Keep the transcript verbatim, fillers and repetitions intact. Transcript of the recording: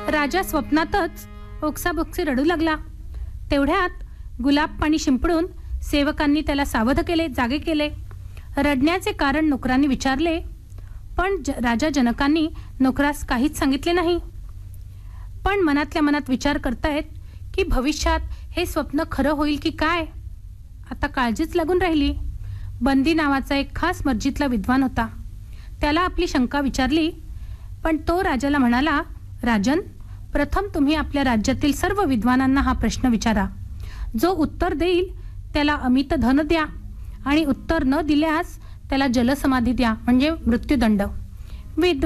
राजा स्वप्नातच ओक्साबोक्सी रडू लागला. तेवढ्यात गुलाब पाणी शिंपडून सेवकांनी त्याला सावध केले, जागे केले. रडण्याचे कारण नोकरांनी विचारले, पण ज राजा जनकांनी नोकरास काहीच सांगितले नाही. पण मनातल्या मनात विचार करतायत की भविष्यात हे स्वप्न खरं होईल की काय. आता काळजीच लागून राहिली. बंदी नावाचा एक खास मर्जीतला विद्वान होता. त्याला आपली शंका विचारली, पण तो राजाला म्हणाला, राजन, प्रथम तुम्ही आपल्या राज्यातील सर्व विद्वानांना हा प्रश्न विचारा. जो उत्तर देईल त्याला अमित धन द्या आणि उत्तर न दिल्यास त्याला जलसमाधी द्या, म्हणजे मृत्यूदंड. विद्वान